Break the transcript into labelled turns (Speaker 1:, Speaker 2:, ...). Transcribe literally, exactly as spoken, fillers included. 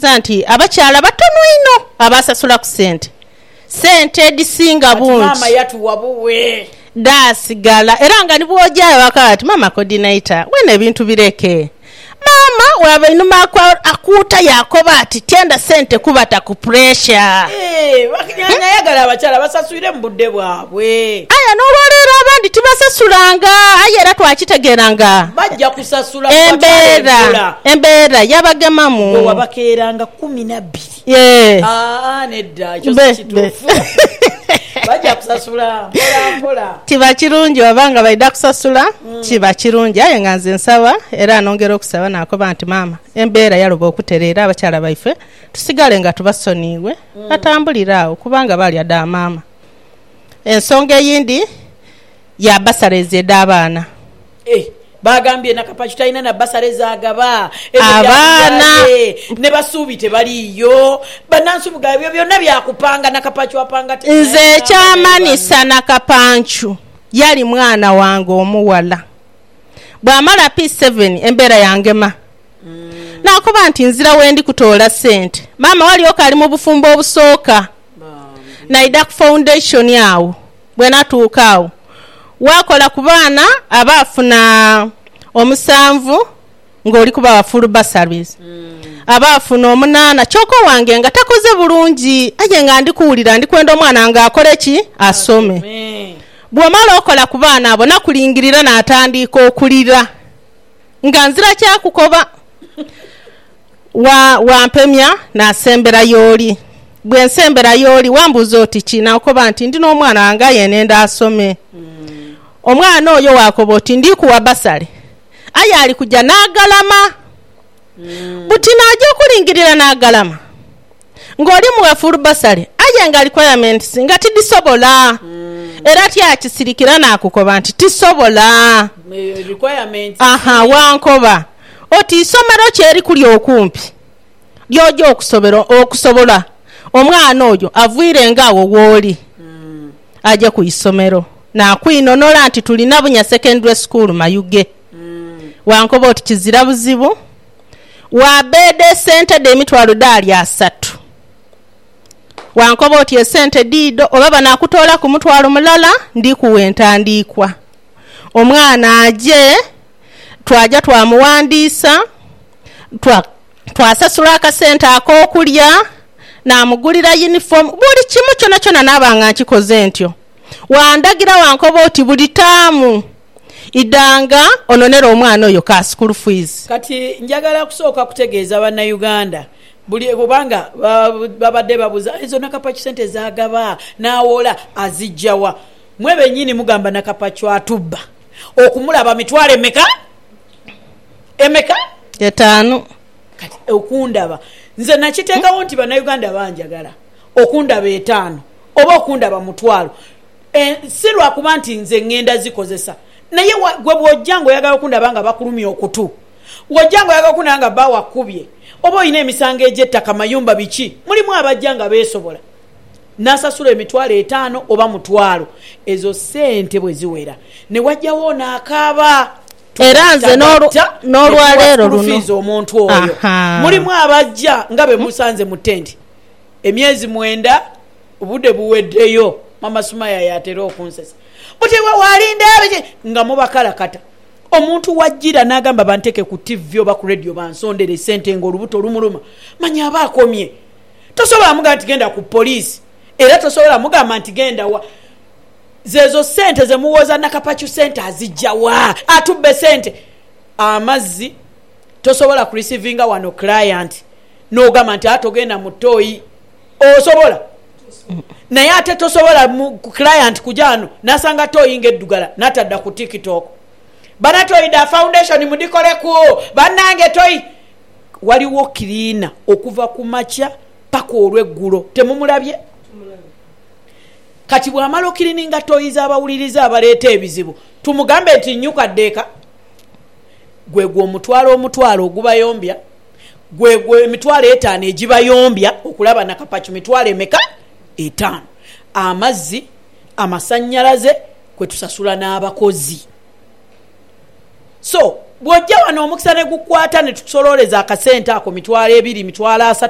Speaker 1: bategeeza nti abakyala batono ino abasasula ku ssente ssente edisinga bungi
Speaker 2: mama yatuwa buwe
Speaker 1: dasigala era nga nibwojayo wakati mama coordinator wene ebintu bireke mama waba inuma kwa akuta yakoba ati tenda sente kubata ku pressure
Speaker 2: eh wakinyanya yagala abakyala basasuyire mu budde bwabwe
Speaker 1: aya n'olwalero abandi tibasasulanga aya era twakitegeranga
Speaker 2: bajja kusasula
Speaker 1: embeera embeera yabagemamu
Speaker 2: bo wabakeeranga kumi na bbiri
Speaker 1: yeah
Speaker 2: ah nedda ekyo kituufu bajja kusasula mpola mpola
Speaker 1: kiba kirungi wabanga baida kusasula mm. kiba kirungi aye nga nze nsaba era nongera okusaba nakoba nti mama embeera yaloba okutereera abakyala baife tusigale nga tubasoniwe mm. atambuliraawo kubanga bali ada mama ensonga eyindi ya basareze ed'abaana
Speaker 2: eh bagambye nakapachu talina na basare zagaba
Speaker 1: abaana
Speaker 2: ne basuubi tebaliyo banansubuga ebyo byonna byakupanga nakapachu apanga te
Speaker 1: nze kyamanisa nakapanchu yali mwana wange omuwala bwamala P seven embeera yangema mm. nakuba nti nzira wendi kutoola sente mama waliyo kali mu bufumbo obusooka naida ku foundation yawo bwe natuukaawo wakola ku baana abaafuna omusanvu ng'oli kuba wa full bursaries mm. abaafuna omunaana kyoko wange nga takoze bulungi aye nga ndikuwulira ndikwenda omwana nga akole ki asome mm. bw'omala okola ku baana abo nakulingirira n'atandika okulira nga nzira kyakukoba wa wampemya n'asembera y'oli bwe nsembera y'oli wambuza oti kina okoba nti ndina omwana wange yenenda asome mm. omwana oyo wakoba oti ndi kuwa basale aye ali kujja n'agalama mm. buti najja okulingirira n'agalama ng'oli muwa full basale aye nga requirements nga tidisobola mm. era tyakisirikira n'akukoba nti tisobola
Speaker 2: requirements
Speaker 1: aha wankoba oti isomero kyeri kuli okumpi lyojja okusobera okusobola omwana oyo avuire ngaawo wooli mm. ajja ku isomero na kwinonola nti tulina bunya secondary school mayuge mm. wankoba oti kizira buzibu wa bede sente de mitwalo dali asatu wankoba oti esente dido oba banakutoola ku mutwalo mulala ndi kuwentandikwa omwana aje twaja twamuwandiisa twa twasasula akasente ak'okulya namugulira uniform buli kimu kyona kyona nabanga nkikoze ntyo wandagira wankoba oti buli taamu idanga ononera omwana oyo ka school fees
Speaker 2: kati njagala kusooka kutegeeza bana Uganda buli kubanga babadde babuza ezo nakapachu sente zagaba nawola azijjawa mwebe nyini mugamba nakapachu atubba okumulaba mitwale meka emeka
Speaker 1: etaano
Speaker 2: kati okundaba nze nakiteekawo nti bana Uganda banjagala okundaba etaano oba okundaba mutwalo e, sirwa kuba nti nze ngenda zikozesa naye gwe bwojjango oyagala okundaba nga bakulumya okutu wojjango oyagala okundaba nga bawakubye oba oyina emisango egy'ettaka mayumba biki mulimu abajja nga beesobola nasasula emitwalo etaano oba mutwalo ezo sente bwe ziwera ne wajjawo n'akaaba
Speaker 1: era nze n'olwaleero luno
Speaker 2: omuntu oyo mulimu abajja nga be musanze mu tenti emyezi mwenda obudde buweddeyo mama Sumaya yatera okunsesa buti walinda abiki nga mubakalakata omuntu wajjira n'agamba banteke ku T V oba ku radio bansondere sente ng'olubuto lumuluma manya abakomye tosobola mugamba nti genda ku poliisi era tosobola mugamba nti genda wa zezo sente ze muwoza nakapachu sente azijjawa atubbe sente amazzi tosobola ku receivinga wano client n'ogamba nti atogenda mu toyi osobola naye ate tosobola ku client kujano nasanga toyi ng'eddugala natadda ku TikTok bana toyi da foundation mudikoleku banange toyi waliwo kirina okuva ku macha paka olweggulo temumulabye kati bwamala okirininga toyiza abawuliriza abaleeta ebizibu tumugambe nti nnyuka ddeeka gwe gwe omutwalo omutwalo ogubayombya gwe gwe emitwalo etaano egibayombya okulaba nakapachu mitwalo emeka etaano amazzi amasannyalaze kwe tusasula n'abakozi so bw'ojja wano omukisa ne gukwata ne tusololeza akasente ako mitwalo ebiri mitwalo asatu